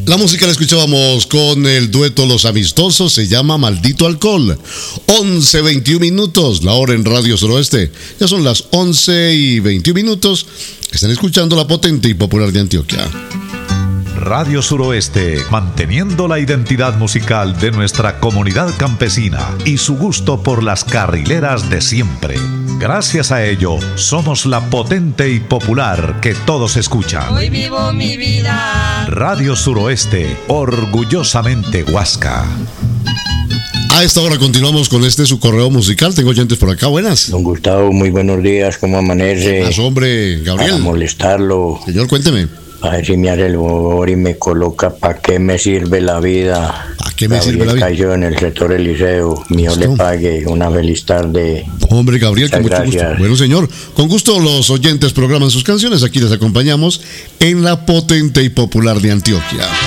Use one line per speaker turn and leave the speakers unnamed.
La música la escuchábamos con el dueto Los Amistosos, se llama Maldito Alcohol. 11:21 minutos, la hora en Radio Suroeste. Ya son las 11:21 minutos. Están escuchando la potente y popular de Antioquia.
Radio Suroeste, manteniendo la identidad musical de nuestra comunidad campesina y su gusto por las carrileras de siempre. Gracias a ello, somos la potente y popular que todos escuchan.
Hoy vivo mi vida.
Radio Suroeste, orgullosamente Huasca.
A esta hora continuamos con su correo musical. Tengo oyentes por acá, buenas.
Don Gustavo, muy buenos días, ¿cómo amanece?
Hombre, Gabriel.
Para molestarlo.
Señor, cuénteme.
A ver si me hace el favor y me coloca ¿para qué me sirve la vida?
¿Para qué me sirve la vida?
Cayó en el sector Eliseo, mío le pague, una feliz tarde.
Hombre, Gabriel, con mucho
gracias.
gusto. Bueno, señor, con gusto los oyentes programan sus canciones, aquí les acompañamos en la potente y popular de Antioquia.